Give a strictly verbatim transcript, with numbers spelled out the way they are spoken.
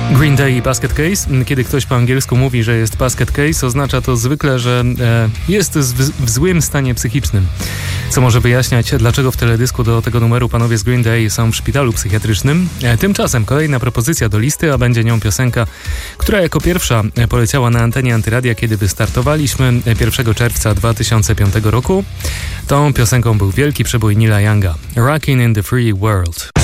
Green Day i Basket Case. Kiedy ktoś po angielsku mówi, że jest basket case, oznacza to zwykle, że e, jest w, w złym stanie psychicznym. Co może wyjaśniać, dlaczego w teledysku do tego numeru panowie z Green Day są w szpitalu psychiatrycznym. E, tymczasem kolejna propozycja do listy, a będzie nią piosenka, która jako pierwsza poleciała na antenie Antyradia, kiedy wystartowaliśmy pierwszego czerwca dwa tysiące piątego roku. Tą piosenką był wielki przebój Neila Younga. Rockin' in the Free World.